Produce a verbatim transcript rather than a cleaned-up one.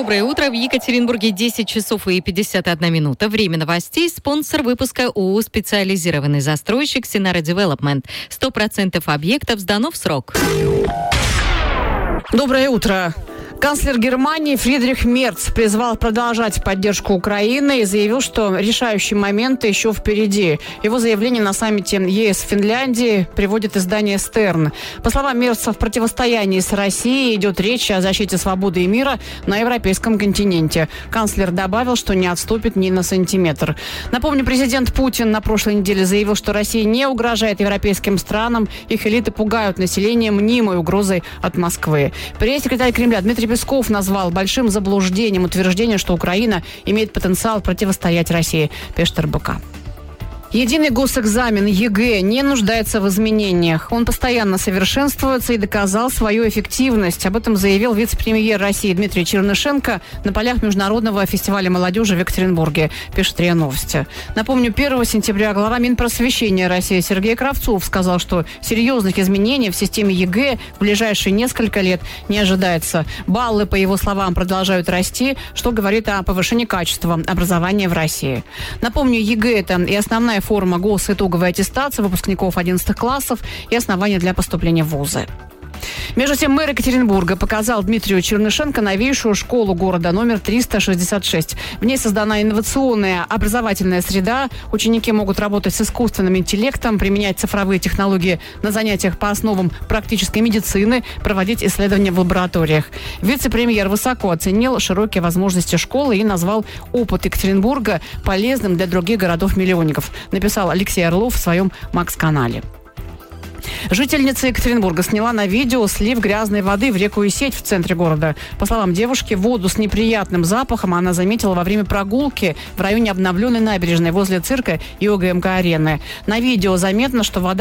Доброе утро. В Екатеринбурге десять часов и пятьдесят одна минута. Время новостей. Спонсор выпуска ООО «Специализированный застройщик Синара Девелопмент». сто процентов объектов сдано в срок. Доброе утро. Канцлер Германии Фридрих Мерц призвал продолжать поддержку Украины и заявил, что решающие моменты еще впереди. Его заявление на саммите ЕС в Финляндии приводит издание «Стерн». По словам Мерца, в противостоянии с Россией идет речь о защите свободы и мира на европейском континенте. Канцлер добавил, что не отступит ни на сантиметр. Напомню, президент Путин на прошлой неделе заявил, что Россия не угрожает европейским странам. Их элиты пугают население мнимой угрозой от Москвы. Пресс-секретарь Кремля Дмитрий Песков назвал большим заблуждением утверждение, что Украина имеет потенциал противостоять России. Пишет эр бэ ка. Единый госэкзамен ЕГЭ не нуждается в изменениях. Он постоянно совершенствуется и доказал свою эффективность. Об этом заявил вице-премьер России Дмитрий Чернышенко на полях Международного фестиваля молодежи в Екатеринбурге, пишет РИА Новости. Напомню, первого сентября глава Минпросвещения России Сергей Кравцов сказал, что серьезных изменений в системе ЕГЭ в ближайшие несколько лет не ожидается. Баллы, по его словам, продолжают расти, что говорит о повышении качества образования в России. Напомню, ЕГЭ – это и основная форма госитоговой аттестации выпускников одиннадцатых классов и основания для поступления в вузы. Между тем, мэр Екатеринбурга показал Дмитрию Чернышенко новейшую школу города номер триста шестьдесят шесть. В ней создана инновационная образовательная среда. Ученики могут работать с искусственным интеллектом, применять цифровые технологии на занятиях по основам практической медицины, проводить исследования в лабораториях. Вице-премьер высоко оценил широкие возможности школы и назвал опыт Екатеринбурга полезным для других городов-миллионников, написал Алексей Орлов в своем Макс-канале. Жительница Екатеринбурга сняла на видео слив грязной воды в реку Исеть в центре города. По словам девушки, воду с неприятным запахом она заметила во время прогулки в районе обновленной набережной возле цирка и о гэ эм ка-арены. На видео заметно, что вода